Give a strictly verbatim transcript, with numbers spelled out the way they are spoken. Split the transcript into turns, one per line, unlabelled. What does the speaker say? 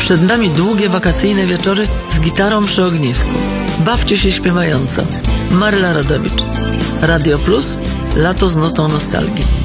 Przed nami długie wakacyjne wieczory z gitarą przy ognisku. Bawcie się śpiewająco. Maryla Rodowicz. Radio Plus. Lato z nutą nostalgii.